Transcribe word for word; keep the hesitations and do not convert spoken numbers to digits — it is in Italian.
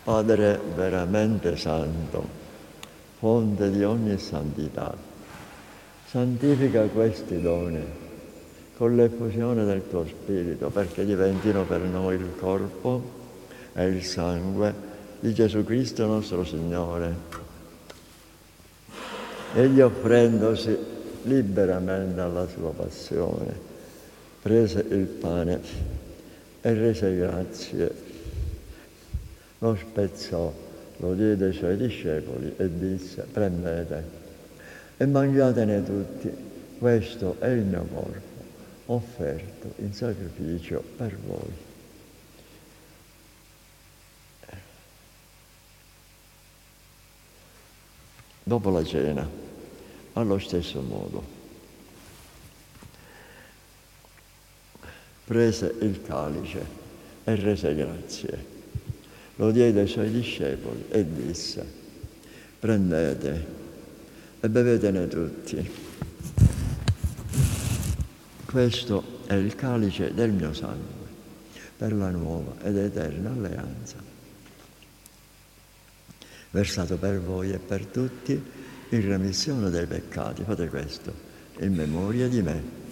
Padre veramente santo, fonte di ogni santità, santifica questi doni con l'effusione del tuo Spirito, perché diventino per noi il corpo e il sangue di Gesù Cristo nostro Signore. Egli, offrendosi liberamente alla sua passione, prese il pane e rese grazie, lo spezzò, lo diede ai suoi discepoli e disse: prendete e mangiatene tutti, questo è il mio corpo, offerto in sacrificio per voi. Dopo la cena, allo stesso modo, prese il calice e rese grazie. Lo diede ai suoi discepoli e disse: prendete e bevetene tutti. Questo è il calice del mio sangue, per la nuova ed eterna alleanza, versato per voi e per tutti in remissione dei peccati. Fate questo in memoria di me.